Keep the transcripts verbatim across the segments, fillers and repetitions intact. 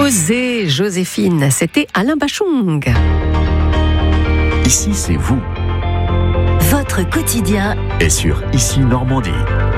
José, Joséphine, c'était Alain Bachung. Ici, c'est vous. Votre quotidien Et sur Ici Normandie.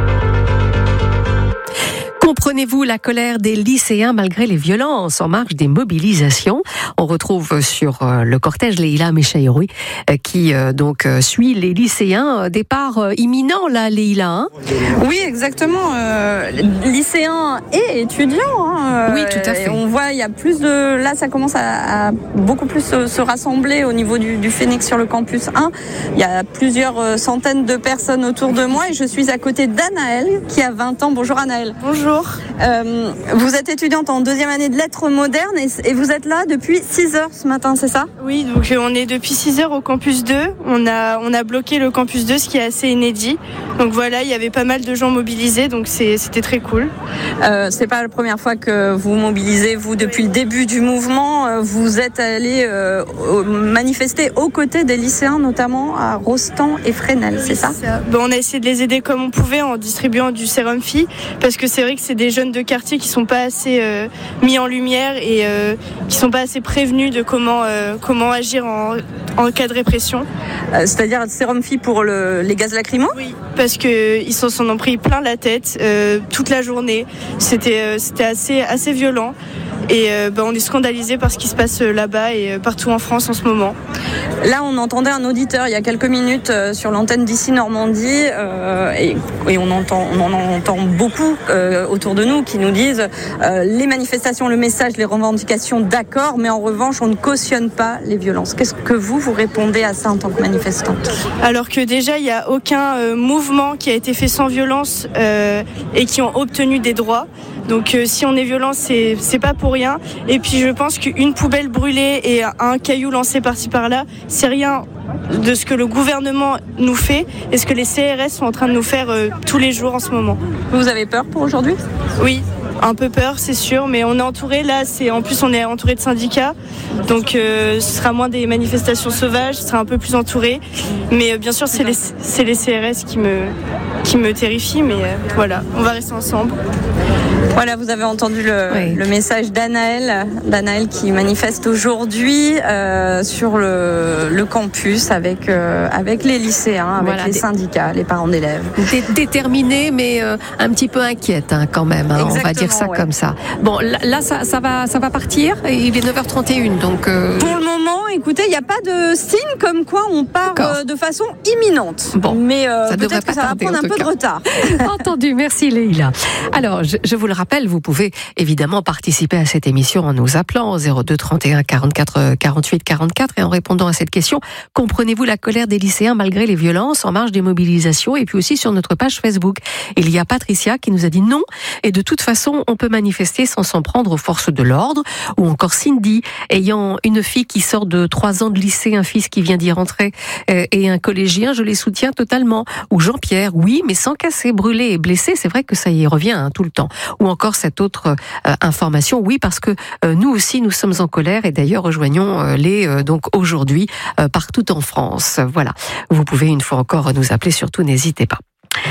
Comprenez-vous la colère des lycéens malgré les violences en marge des mobilisations? On retrouve sur le cortège Leïla Mechaïroui qui donc suit les lycéens. Départ imminent là, Leïla. Hein oui, exactement. Euh, lycéens et étudiants. Hein, oui, tout à fait. Et on voit, il y a plus de. Là, ça commence à, à beaucoup plus se, se rassembler au niveau du, du Phénix sur le campus un. Il y a plusieurs centaines de personnes autour de moi et je suis à côté d'Anaëlle qui a vingt ans. Bonjour Anaëlle. Bonjour. Euh, vous êtes étudiante en deuxième année de lettres modernes et, et vous êtes là depuis six heures ce matin, c'est ça? Oui, donc euh, on est depuis six heures au campus deux. On a, on a bloqué le campus deux, ce qui est assez inédit. Donc voilà, il y avait pas mal de gens mobilisés, donc c'est, c'était très cool. Euh, c'est pas la première fois que vous mobilisez, vous, depuis oui. le début du mouvement. Vous êtes allé euh, manifester aux côtés des lycéens, notamment à Rostand et Fresnel, oui, c'est ça, ça. Bon, on a essayé de les aider comme on pouvait en distribuant du sérum Phi, parce que c'est vrai que c'est des jeunes de quartier qui sont pas assez euh, mis en lumière et euh, qui sont pas assez prévenus de comment euh, comment agir en, en cas de répression. Euh, c'est-à-dire sérum Phi pour le, les gaz lacrymaux? Oui, parce que ils s'en sont pris plein la tête euh, toute la journée. C'était euh, c'était assez assez violent. Et euh, bah, on est scandalisé par ce qui se passe là-bas et euh, partout en France en ce moment. Là, on entendait un auditeur il y a quelques minutes euh, sur l'antenne d'Ici Normandie euh, et, et on, entend, on en entend beaucoup euh, autour de nous qui nous disent euh, les manifestations, le message, les revendications, d'accord, mais en revanche, on ne cautionne pas les violences. Qu'est-ce que vous, vous répondez à ça en tant que manifestante? Alors que déjà, il n'y a aucun euh, mouvement qui a été fait sans violence euh, et qui ont obtenu des droits. Donc euh, si on est violent, c'est, c'est pas pour rien. Et puis je pense qu'une poubelle brûlée et un caillou lancé par-ci par-là, c'est rien de ce que le gouvernement nous fait et ce que les C R S sont en train de nous faire euh, tous les jours en ce moment. Vous avez peur pour aujourd'hui? Oui. Un peu peur, c'est sûr, mais on est entouré là. C'est en plus on est entouré de syndicats, donc euh, ce sera moins des manifestations sauvages, ce sera un peu plus entouré. Mais euh, bien sûr, c'est les c'est les C R S qui me qui me terrifient, mais euh, voilà, on va rester ensemble. Voilà, vous avez entendu le, oui. le message d'Anaëlle, d'Anaëlle qui manifeste aujourd'hui euh, sur le, le campus avec avec, euh, avec les lycéens, avec voilà, les syndicats, les parents d'élèves. Déterminée, mais euh, un petit peu inquiète hein, quand même. Hein, on va dire ça ouais. comme ça. Bon, là, là ça, ça va, ça va partir. Il est neuf heures trente et une, donc. Euh... Pour le moment, écoutez, il n'y a pas de signe comme quoi on part euh, de façon imminente. Bon, mais euh, ça peut-être que ça tarder, va prendre un peu cas. de retard. Entendu, merci Leïla. Alors, je, je vous le rappelle, vous pouvez évidemment participer à cette émission en nous appelant au zéro deux trente et un quarante-quatre quarante-huit quarante-quatre et en répondant à cette question. Comprenez-vous la colère des lycéens malgré les violences en marge des mobilisations? Et puis aussi sur notre page Facebook. Il y a Patricia qui nous a dit non. Et de toute façon, on peut manifester sans s'en prendre aux forces de l'ordre. Ou encore Cindy, ayant une fille qui sort de trois ans de lycée, un fils qui vient d'y rentrer et un collégien, je les soutiens totalement. Ou Jean-Pierre, oui, mais sans casser, brûler et blesser, c'est vrai que ça y revient hein, tout le temps. Ou encore cette autre euh, information, oui, parce que euh, nous aussi, nous sommes en colère et d'ailleurs rejoignons euh, les euh, donc aujourd'hui euh, partout en France. Voilà, vous pouvez une fois encore nous appeler, surtout n'hésitez pas.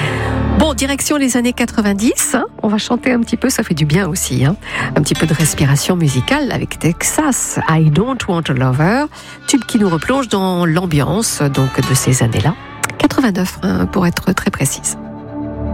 Bon, direction les années quatre-vingt-dix, hein. On va chanter un petit peu, ça fait du bien aussi, hein. Un petit peu de respiration musicale avec Texas, I Don't Want a Lover, tube qui nous replonge dans l'ambiance donc de ces années-là, quatre-vingt-neuf hein, pour être très précise.